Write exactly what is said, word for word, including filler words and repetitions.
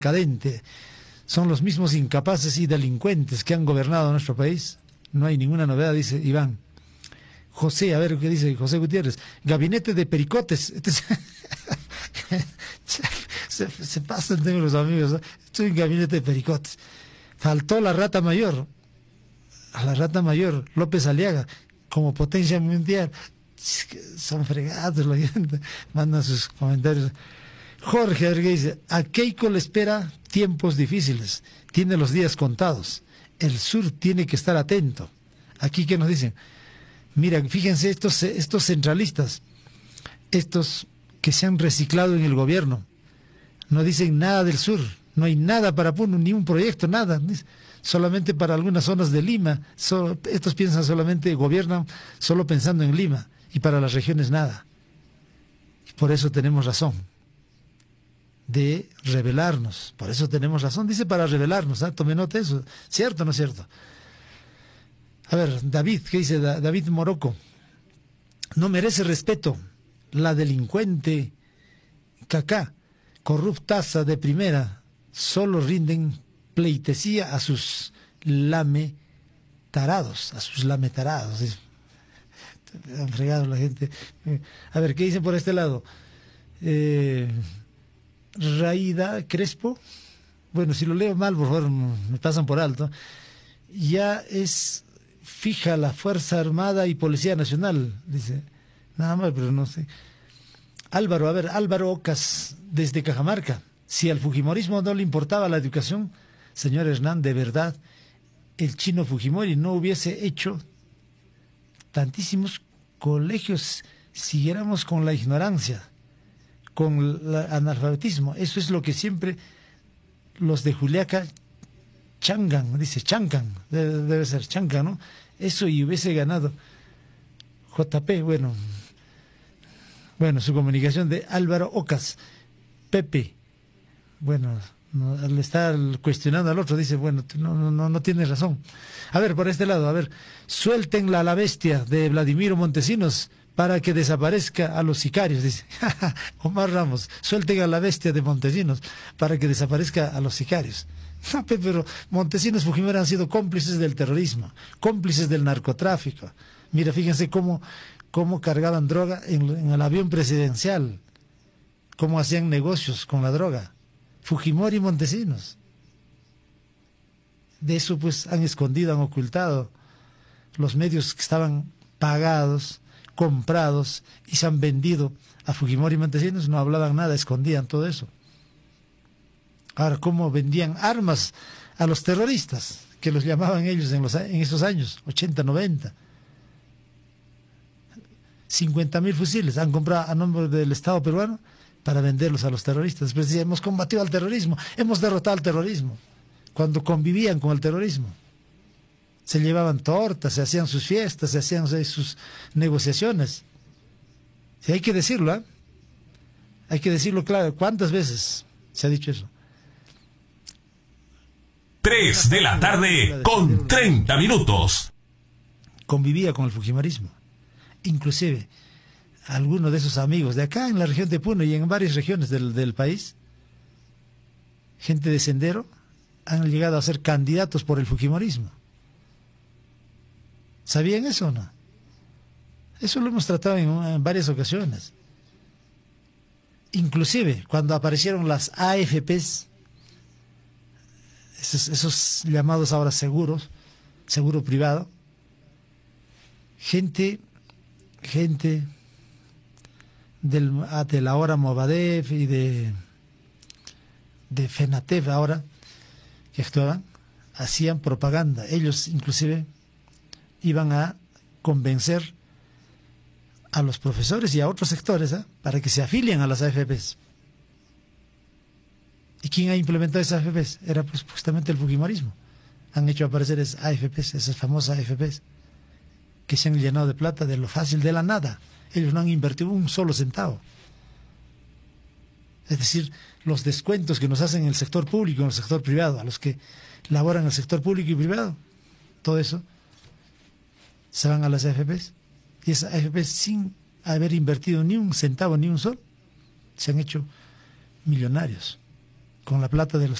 decadente. Son los mismos incapaces y delincuentes que han gobernado nuestro país. No hay ninguna novedad, dice Iván. José, a ver qué dice José Gutiérrez. Gabinete de pericotes. Este es... se, se pasan, tengo los amigos, ¿no? Estoy en gabinete de pericotes. Faltó la rata mayor. A la rata mayor, López Aliaga, como potencia mundial. Son fregados la gente. Mandan sus comentarios. Jorge, a ver qué dice. A Keiko le espera tiempos difíciles. Tiene los días contados. El sur tiene que estar atento. Aquí, ¿qué nos dicen? Mira, fíjense estos, estos centralistas, estos que se han reciclado en el gobierno, no dicen nada del sur, no hay nada para Puno, ni un proyecto, nada, solamente para algunas zonas de Lima. So, estos piensan solamente, gobiernan solo pensando en Lima, y para las regiones nada. Y por eso tenemos razón de rebelarnos, por eso tenemos razón, dice para rebelarnos, ¿eh? Tome nota de eso, ¿cierto o no es cierto? A ver, David, ¿qué dice David Morocco? No merece respeto la delincuente Cacá, corruptaza de primera, solo rinden pleitesía a sus lametarados, a sus lametarados. Han fregado la gente. A ver, ¿qué dicen por este lado? Eh, Raida Crespo, bueno, si lo leo mal, por favor, me pasan por alto. Ya es fija la Fuerza Armada y Policía Nacional, dice. Nada más, pero no sé. Álvaro, a ver, Álvaro Ocas, desde Cajamarca. Si al fujimorismo no le importaba la educación, señor Hernán, de verdad, el chino Fujimori no hubiese hecho tantísimos colegios, siguiéramos con la ignorancia, con el analfabetismo. Eso es lo que siempre los de Juliaca changan, dice, chancan, debe, debe ser chancan, ¿no? Eso y hubiese ganado. J P, bueno, bueno, su comunicación de Álvaro Ocas, Pepe, bueno, no, al estar cuestionando al otro, dice, bueno, no, no, no, no tienes razón. A ver, por este lado, a ver, suéltenla a la bestia de Vladimiro Montesinos para que desaparezca a los sicarios, dice. Omar Ramos, suelten a la bestia de Montesinos para que desaparezca a los sicarios. Pero Montesinos y Fujimori han sido cómplices del terrorismo, cómplices del narcotráfico. Mira, fíjense cómo, cómo cargaban droga en, en el avión presidencial, cómo hacían negocios con la droga. Fujimori y Montesinos. De eso pues han escondido, han ocultado los medios que estaban pagados, comprados y se han vendido a Fujimori y Montesinos, no hablaban nada, escondían todo eso. Ahora, ¿cómo vendían armas a los terroristas, que los llamaban ellos en, los, en esos años, ochenta, noventa? cincuenta mil fusiles han comprado a nombre del Estado peruano para venderlos a los terroristas. Después decían, hemos combatido al terrorismo, hemos derrotado al terrorismo, cuando convivían con el terrorismo. Se llevaban tortas, se hacían sus fiestas, se hacían sus negociaciones. Sí, hay que decirlo, ¿eh? Hay que decirlo claro. ¿Cuántas veces se ha dicho eso? Tres de la tarde con treinta minutos. Convivía con el fujimorismo. Inclusive, algunos de esos amigos de acá en la región de Puno y en varias regiones del, del país, gente de Sendero, han llegado a ser candidatos por el fujimorismo. ¿Sabían eso o no? Eso lo hemos tratado en, en varias ocasiones. Inclusive, cuando aparecieron las A F Pes, esos, esos llamados ahora seguros, seguro privado, gente, gente del, de la ahora Movadef y de, de FENATEF ahora, que actuaban, hacían propaganda. Ellos inclusive iban a convencer a los profesores y a otros sectores, ¿eh?, para que se afilien a las A F Pes. ¿Y quién ha implementado esas A F Pes? Era pues justamente el fujimorismo. Han hecho aparecer esas A F Pes, esas famosas A F Pes, que se han llenado de plata de lo fácil, de la nada. Ellos no han invertido un solo centavo. Es decir, los descuentos que nos hacen en el sector público, en el sector privado, a los que laboran en el sector público y privado, todo eso se van a las A F Pes. Y esas A F Pes, sin haber invertido ni un centavo, ni un sol, se han hecho millonarios. con la plata de los